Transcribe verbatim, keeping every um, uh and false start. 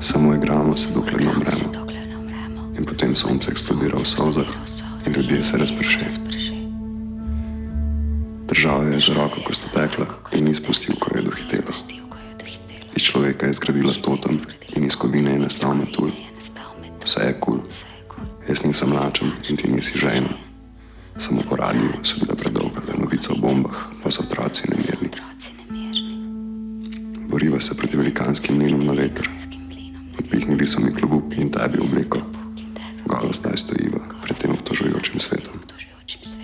Samo igramo se, dokler ne umremo. In potem sonce eksplodira v solzah in ljudje se razprše. Držal je za roko, ko sta tekla, in ni spustil, ko je dohitela. Iz človeka je zgradila totem in iz kovine je nastal metulj. Vse je kul. Jaz nisem lačen in ti nisi žejna. Samo po radiju so bila predolga novica o bombah, pa so otroci nemirni. Boriva se proti velikanskim mlinom na veter. Odpihnili so mi klobup in tebi obleko. Golo zdaj stojiva pred tem obtožujočim svetom.